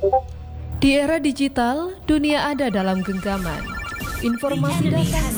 Di era digital, dunia ada dalam genggaman. Informasi datang.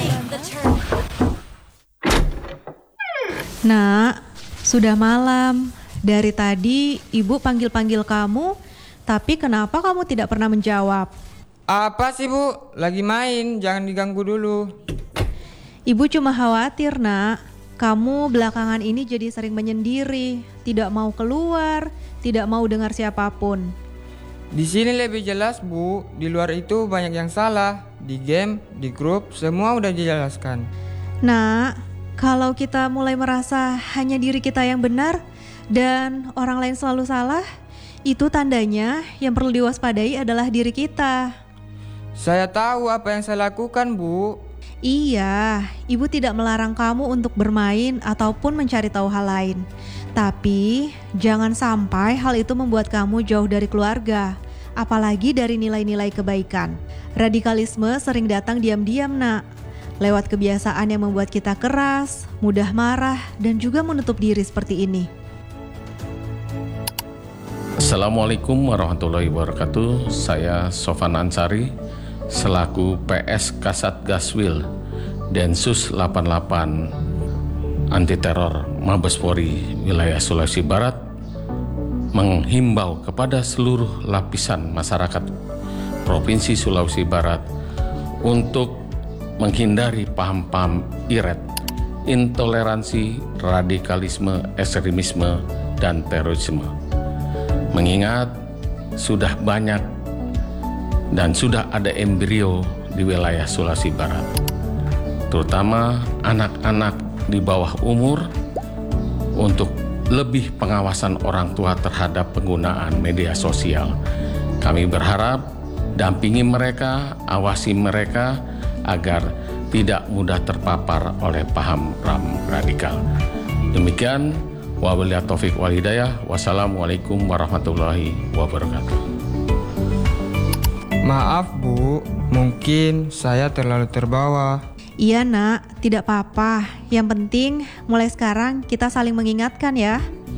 Nak, sudah malam. Dari tadi ibu panggil-panggil kamu, tapi kenapa kamu tidak pernah menjawab? Apa sih Bu? Lagi main, jangan diganggu dulu. Ibu cuma khawatir, Nak. Kamu belakangan ini jadi sering menyendiri, tidak mau keluar, tidak mau dengar siapapun. Di sini lebih jelas Bu, di luar itu banyak yang salah. Di game, di grup, semua udah dijelaskan. Nak, kalau kita mulai merasa hanya diri kita yang benar dan orang lain selalu salah, itu tandanya yang perlu diwaspadai adalah diri kita. Saya tahu apa yang saya lakukan Bu. Iya, ibu tidak melarang kamu untuk bermain ataupun mencari tahu hal lain. Tapi jangan sampai hal itu membuat kamu jauh dari keluarga, apalagi dari nilai-nilai kebaikan. Radikalisme sering datang diam-diam, Nak. Lewat kebiasaan yang membuat kita keras, mudah marah, dan juga menutup diri seperti ini. Assalamualaikum warahmatullahi wabarakatuh. Saya Sofan Ansari selaku PS Kasat Gaswil Densus 88 Anti Teror Mabes Polri wilayah Sulawesi Barat menghimbau kepada seluruh lapisan masyarakat Provinsi Sulawesi Barat untuk menghindari paham-paham iret, intoleransi, radikalisme, ekstremisme, dan terorisme. Mengingat sudah banyak dan sudah ada embrio di wilayah Sulawesi Barat, terutama anak-anak di bawah umur, untuk lebih pengawasan orang tua terhadap penggunaan media sosial. Kami berharap dampingi mereka, awasi mereka agar tidak mudah terpapar oleh paham radikal. Demikian, wabillahi taufik wal hidayah. Wassalamualaikum warahmatullahi wabarakatuh. Maaf Bu, mungkin saya terlalu terbawa. Iya, Nak, tidak apa-apa. Yang penting mulai sekarang kita saling mengingatkan ya.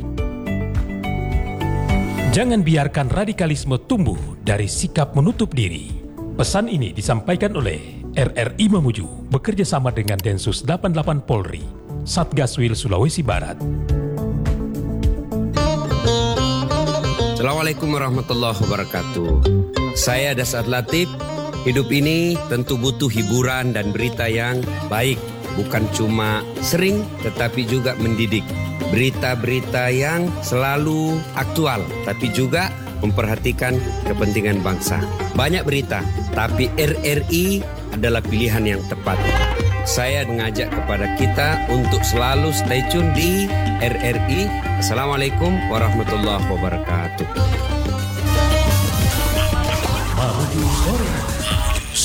Jangan biarkan radikalisme tumbuh dari sikap menutup diri. Pesan ini disampaikan oleh RRI Mamuju bekerja sama dengan Densus 88 Polri, Satgaswil Sulawesi Barat. Assalamualaikum warahmatullahi wabarakatuh. Saya Dasar Latif. Hidup ini tentu butuh hiburan dan berita yang baik. Bukan cuma sering tetapi juga mendidik. Berita-berita yang selalu aktual tapi juga memperhatikan kepentingan bangsa. Banyak berita, tapi RRI adalah pilihan yang tepat. Saya mengajak kepada kita untuk selalu stay tune di RRI. Assalamualaikum warahmatullahi wabarakatuh. Mamuju Sore.